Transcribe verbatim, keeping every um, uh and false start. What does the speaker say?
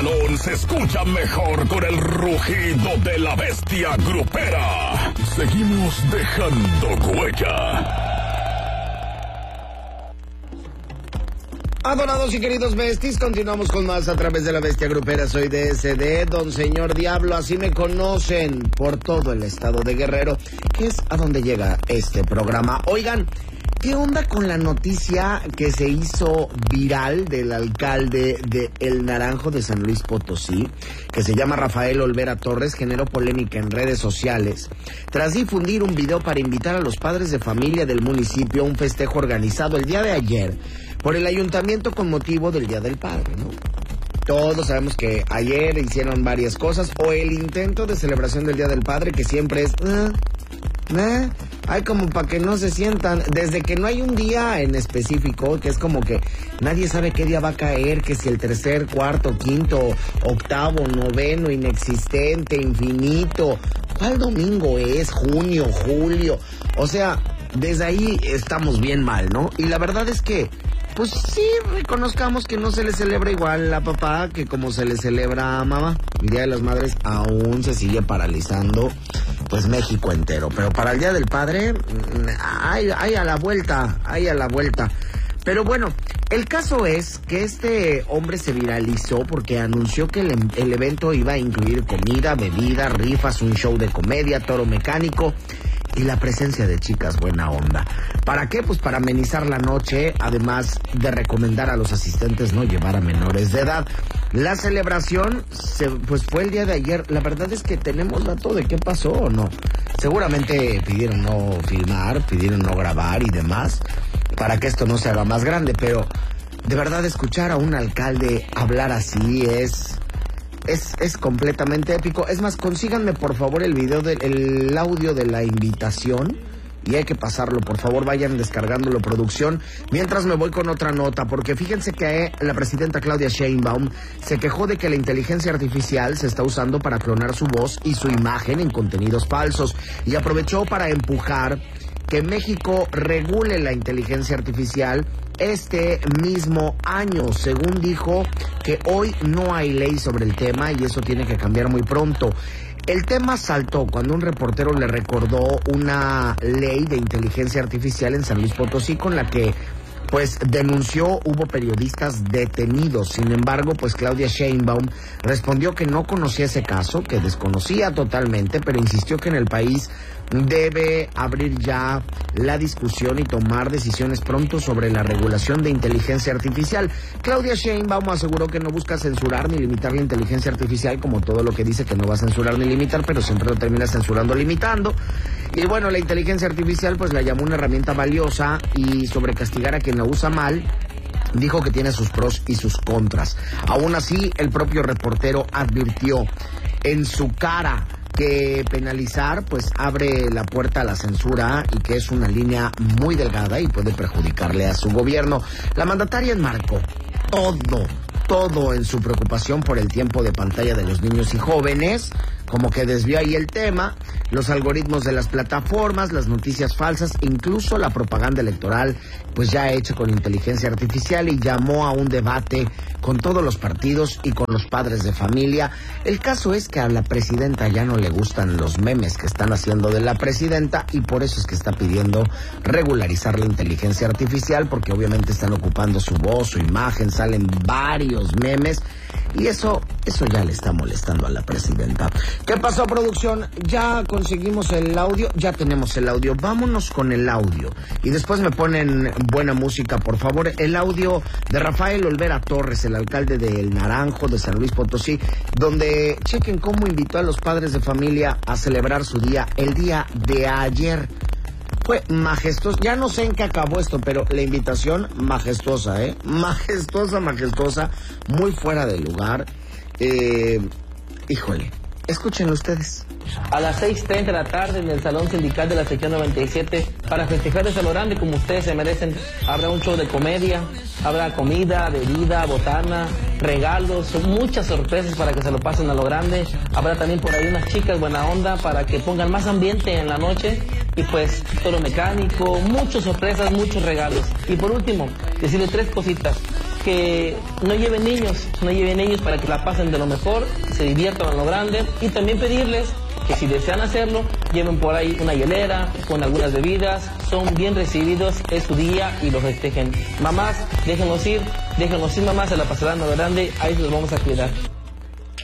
salón se escucha mejor con el rugido de la bestia grupera. Seguimos dejando huella. Adorados y queridos besties, continuamos con más a través de la bestia grupera. Soy D S D, Don Señor Diablo, así me conocen por todo el estado de Guerrero, que es a donde llega este programa. Oigan, ¿qué onda con la noticia que se hizo viral del alcalde de El Naranjo de San Luis Potosí, que se llama Rafael Olvera Torres? Generó polémica en redes sociales tras difundir un video para invitar a los padres de familia del municipio a un festejo organizado el día de ayer por el ayuntamiento con motivo del Día del Padre, ¿no? Todos sabemos que ayer hicieron varias cosas, o el intento de celebración del Día del Padre, que siempre es... ¿eh? ¿eh? Ay, como para que no se sientan, desde que no hay un día en específico, que es como que nadie sabe qué día va a caer, que si el tercer, cuarto, quinto, octavo, noveno, inexistente, infinito, ¿cuál domingo es? Junio, julio, o sea, desde ahí estamos bien mal, ¿no? Y la verdad es que, pues sí, reconozcamos que no se le celebra igual a papá que como se le celebra a mamá. El Día de las Madres aún se sigue paralizando, pues, México entero. Pero para el Día del Padre, hay, hay a la vuelta, hay a la vuelta. Pero bueno, el caso es que este hombre se viralizó porque anunció que el, el evento iba a incluir comida, bebida, rifas, un show de comedia, toro mecánico y la presencia de chicas buena onda. ¿Para qué? Pues para amenizar la noche, además de recomendar a los asistentes no llevar a menores de edad. La celebración se, pues fue el día de ayer. La verdad es que tenemos dato de qué pasó o no. Seguramente pidieron no filmar, pidieron no grabar y demás, para que esto no se haga más grande, pero de verdad escuchar a un alcalde hablar así es... Es, es completamente épico. Es más, consíganme por favor el video, del, el audio de la invitación y hay que pasarlo, por favor, vayan descargándolo, producción. Mientras me voy con otra nota, porque fíjense que la presidenta Claudia Sheinbaum se quejó de que la inteligencia artificial se está usando para clonar su voz y su imagen en contenidos falsos y aprovechó para empujar que México regule la inteligencia artificial este mismo año. Según dijo, que hoy no hay ley sobre el tema y eso tiene que cambiar muy pronto. El tema saltó cuando un reportero le recordó una ley de inteligencia artificial en San Luis Potosí con la que pues denunció hubo periodistas detenidos. Sin embargo, pues Claudia Sheinbaum respondió que no conocía ese caso, que desconocía totalmente, pero insistió que en el país debe abrir ya la discusión y tomar decisiones pronto sobre la regulación de inteligencia artificial. Claudia Sheinbaum aseguró que no busca censurar ni limitar la inteligencia artificial, como todo lo que dice que no va a censurar ni limitar, pero siempre lo termina censurando o limitando. Y bueno, la inteligencia artificial pues la llamó una herramienta valiosa y sobre castigar a quien la usa mal, dijo que tiene sus pros y sus contras. Aún así, el propio reportero advirtió en su cara que penalizar pues abre la puerta a la censura y que es una línea muy delgada y puede perjudicarle a su gobierno. La mandataria enmarcó todo, todo en su preocupación por el tiempo de pantalla de los niños y jóvenes, como que desvió ahí el tema, los algoritmos de las plataformas, las noticias falsas, incluso la propaganda electoral, pues ya hecha con inteligencia artificial, y llamó a un debate con todos los partidos y con los padres de familia. El caso es que a la presidenta ya no le gustan los memes que están haciendo de la presidenta y por eso es que está pidiendo regularizar la inteligencia artificial, porque obviamente están ocupando su voz, su imagen, salen varios memes y eso, eso ya le está molestando a la presidenta. ¿Qué pasó, producción? Ya conseguimos el audio, ya tenemos el audio. Vámonos con el audio. Y después me ponen buena música, por favor. El audio de Rafael Olvera Torres, el alcalde de El Naranjo de San Luis Potosí, donde chequen cómo invitó a los padres de familia a celebrar su día el día de ayer. Fue majestuoso. Ya no sé en qué acabó esto, pero la invitación majestuosa, ¿eh? Majestuosa, majestuosa. Muy fuera de lugar. Eh, híjole. Escúchenlo ustedes. A las seis treinta de la tarde en el Salón Sindical de la Sección noventa y siete, para festejar desde lo grande como ustedes se merecen, habrá un show de comedia, habrá comida, bebida, botana, regalos, muchas sorpresas para que se lo pasen a lo grande. Habrá también por ahí unas chicas buena onda para que pongan más ambiente en la noche. Y pues todo mecánico, muchas sorpresas, muchos regalos. Y por último, decirle tres cositas. que no lleven niños, no lleven niños para que la pasen de lo mejor, se diviertan a lo grande, y también pedirles que si desean hacerlo, lleven por ahí una hielera con algunas bebidas, son bien recibidos, es su día y lo festejen. Mamás, déjenos ir, déjenos ir mamás, se la pasarán a lo grande, ahí los vamos a cuidar.